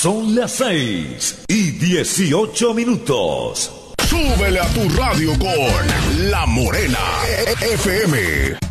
Son las 6:18. Súbele a tu radio con La Morena FM.